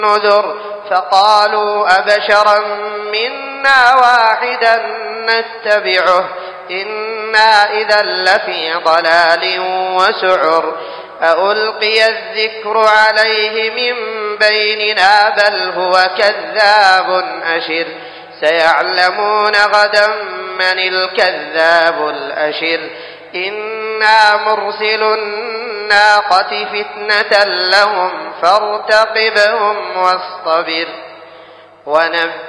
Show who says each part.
Speaker 1: النذر فقالوا أبشرا منا واحدا نتبعه إنا إذا لفي ضلال وسعر أألقي الذكر عليه من بيننا بل هو كذاب أشر سيعلمون غدا من الكذاب الأشر إنا مرسل الناقة فتنة لهم فارتقبهم واصطبر